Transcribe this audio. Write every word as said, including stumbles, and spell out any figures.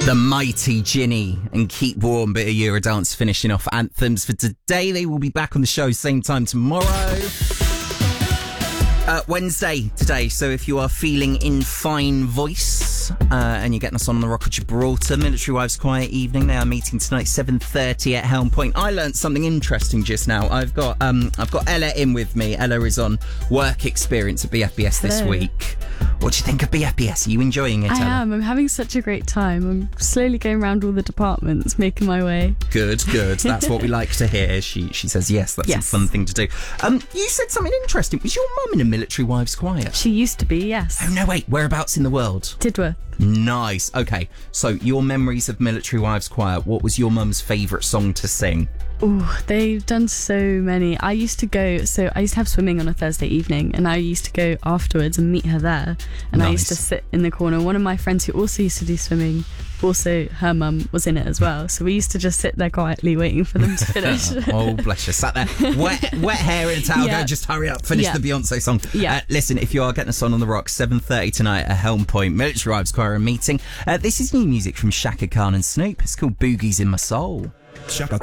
The mighty Ginny and Keep Warm, bit of Eurodance finishing off anthems for today. They will be back on the show same time tomorrow. Uh, Wednesday today, so if you are feeling in fine voice uh, and you're getting us on the Rock of Gibraltar, Military Wives Choir evening, they are meeting tonight seven thirty at Helm Point. I learnt something interesting just now. I've got um, I've got Ella in with me. Ella is on work experience at B F B S this Hello. week. What do you think of B F B S? Are you enjoying it, I Ella? am. I'm having such a great time. I'm slowly going around all the departments, making my way. Good, good. That's what we like to hear. She she says yes, that's Yes. a fun thing to do. Um, you said something interesting. Was your mum in a Military Wives Choir? She used to be, yes. Oh, no, wait. Whereabouts in the world? Tidworth. Nice. Okay, so your memories of Military Wives Choir. What was your mum's favourite song to sing? Oh, they've done so many. I used to go, so I used to have swimming on a Thursday evening, and I used to go afterwards and meet her there. And I used to Nice. sit in the corner. One of my friends who also used to do swimming, also her mum was in it as well. So we used to just sit there quietly waiting for them to finish. Oh, bless you. Sat there, wet, wet hair in a towel, Yeah. go, just hurry up, finish Yeah. the Beyonce song. Yeah. Uh, listen, if you are getting us on on the Rock, seven thirty tonight at Helm Point, Military Wives Choir meeting. Uh, this is new music from Shaka Khan and Snoop. It's called Boogies in My Soul. Shaka